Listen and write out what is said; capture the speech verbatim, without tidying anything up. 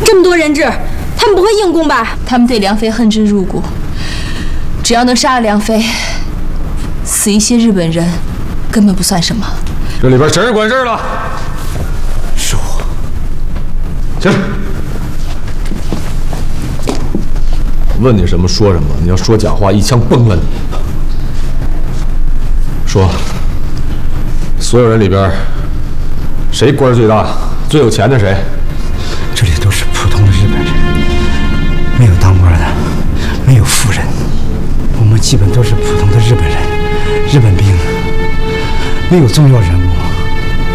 这么多人质，他们不会硬攻吧？ 他们对梁飞恨之入骨，只要能杀了梁飞，死一些日本人根本不算什么。 这里边谁是管事的？ 是我。 行。问你什么说什么，你要说假话，一枪崩了你。说，所有人里边，谁官最大、最有钱的谁？ 这里都是普通的日本人，没有当官的，没有富人，我们基本都是普通的日本人。日本兵没有重要人物。